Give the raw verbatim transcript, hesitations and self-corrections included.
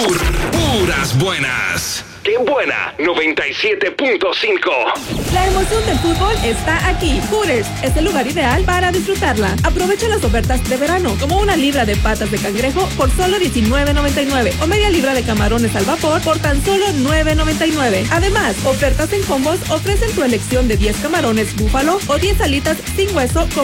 Pur, puras buenas. ¡Qué buena! noventa y siete punto cinco. La emoción del fútbol está aquí. Hooters es el lugar ideal para disfrutarla. Aprovecha las ofertas de verano, como una libra de patas de cangrejo por solo diecinueve noventa y nueve o media libra de camarones al vapor por tan solo nueve noventa y nueve. Además, ofertas en combos ofrecen tu elección de diez camarones búfalo o diez alitas sin hueso con